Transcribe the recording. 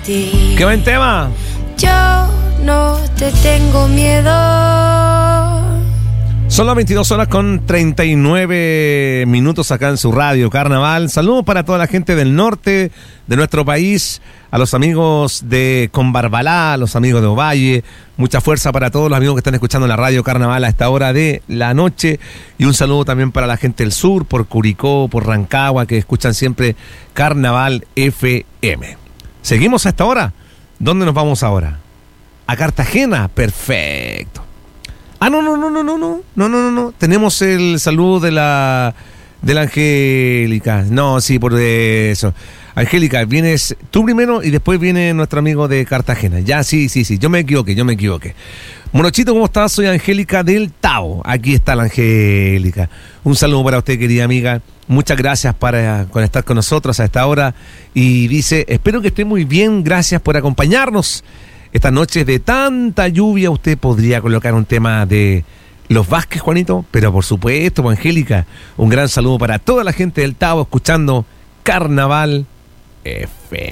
ti. ¡Qué buen tema! Yo no te tengo miedo. Son las 22 horas con 39 minutos acá en su radio Carnaval. Saludos para toda la gente del norte de nuestro país, a los amigos de Combarbalá, a los amigos de Ovalle. Mucha fuerza para todos los amigos que están escuchando la radio Carnaval a esta hora de la noche. Y un saludo también para la gente del sur, por Curicó, por Rancagua, que escuchan siempre Carnaval FM. Seguimos a esta hora. ¿Dónde nos vamos ahora? A Cartagena. Perfecto. No. Tenemos el saludo de la Angélica. No, sí, por eso. Angélica, vienes tú primero y después viene nuestro amigo de Cartagena. Ya, sí. Yo me equivoqué. Morochito, ¿cómo estás? Soy Angélica del Tao. Aquí está la Angélica. Un saludo para usted, querida amiga. Muchas gracias por estar con nosotros a esta hora. Y dice, espero que esté muy bien. Gracias por acompañarnos. Estas noches de tanta lluvia, usted podría colocar un tema de Los Vázquez, Juanito. Pero por supuesto, Angélica, un gran saludo para toda la gente del Tao escuchando Carnaval FM.